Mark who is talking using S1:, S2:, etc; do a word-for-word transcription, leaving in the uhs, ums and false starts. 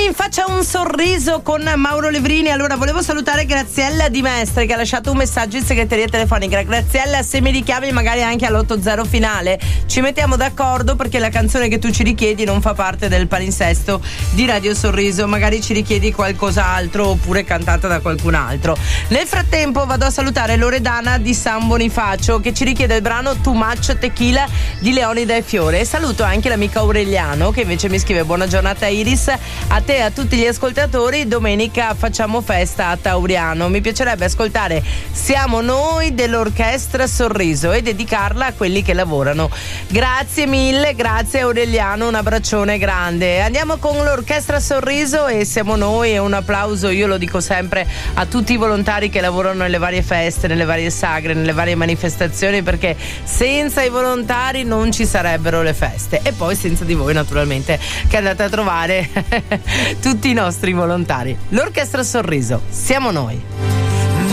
S1: in faccia un sorriso con Mauro Levrini. Allora, volevo salutare Graziella Di Mestre che ha lasciato un messaggio in segreteria telefonica. Graziella, se mi richiami magari anche all'otto zero finale, ci mettiamo d'accordo, perché la canzone che tu ci richiedi non fa parte del palinsesto di Radio Sorriso. Magari ci richiedi qualcos'altro oppure cantata da qualcun altro. Nel frattempo vado a salutare Loredana di San Bonifacio che ci richiede il brano Too Much Tequila di Leonida e Fiore. E saluto anche l'amico Aureliano che invece mi scrive: buona giornata Iris, a te e a tutti gli ascoltatori, domenica facciamo festa a Tauriano, mi piacerebbe ascoltare Siamo Noi dell'Orchestra Sorriso e dedicarla a quelli che lavorano. Grazie mille, grazie Aureliano, un abbraccione grande. Andiamo con l'Orchestra Sorriso e Siamo Noi, e un applauso, io lo dico sempre, a tutti i volontari che lavorano nelle varie feste, nelle varie sagre, nelle varie manifestazioni, perché senza i volontari non ci sarebbero le feste, e poi senza di voi naturalmente che andate a trovare tutti i nostri volontari. L'Orchestra Sorriso, Siamo Noi.